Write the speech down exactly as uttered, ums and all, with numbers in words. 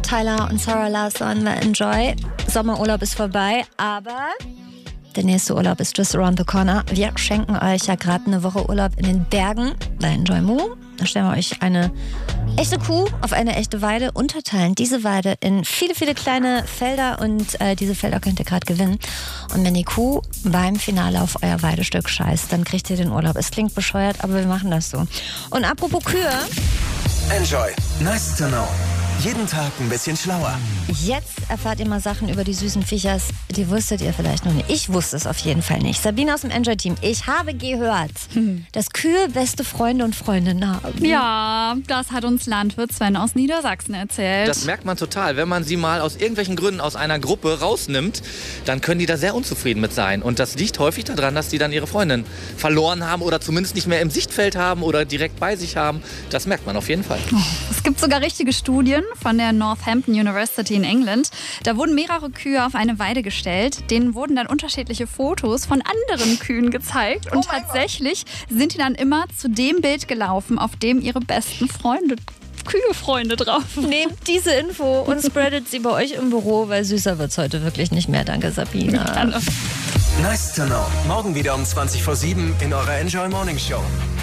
Tyler und Sarah Larsson bei Enjoy. Sommerurlaub ist vorbei, aber der nächste Urlaub ist just around the corner. Wir schenken euch ja gerade eine Woche Urlaub in den Bergen bei Enjoy Moo. Da stellen wir euch eine echte Kuh auf eine echte Weide, unterteilen diese Weide in viele, viele kleine Felder und äh, diese Felder könnt ihr gerade gewinnen. Und wenn die Kuh beim Finale auf euer Weidestück scheißt, dann kriegt ihr den Urlaub. Es klingt bescheuert, aber wir machen das so. Und apropos Kühe. Enjoy. Nice to know. Jeden Tag ein bisschen schlauer. Jetzt erfahrt ihr mal Sachen über die süßen Viechers, die wusstet ihr vielleicht noch nicht. Ich wusste es auf jeden Fall nicht. Sabine aus dem Enjoy-Team, ich habe gehört, hm. dass Kühe beste Freunde und Freundinnen haben. Ja, das hat uns Landwirt Sven aus Niedersachsen erzählt. Das merkt man total. Wenn man sie mal aus irgendwelchen Gründen aus einer Gruppe rausnimmt, dann können die da sehr unzufrieden mit sein. Und das liegt häufig daran, dass die dann ihre Freundin verloren haben oder zumindest nicht mehr im Sichtfeld haben oder direkt bei sich haben. Das merkt man auf jeden Fall. Oh, es gibt sogar richtige Studien von der Northampton University in England. Da wurden mehrere Kühe auf eine Weide gestellt. Denen wurden dann unterschiedliche Fotos von anderen Kühen gezeigt. Und oh tatsächlich Gott. sind die dann immer zu dem Bild gelaufen, auf dem ihre besten Freunde, Kühe-Freunde drauf waren. Nehmt diese Info und spreadet sie bei euch im Büro, weil süßer wird's heute wirklich nicht mehr. Danke, Sabine. Nice to know. Morgen wieder um zwanzig vor sieben in eurer Enjoy Morning Show.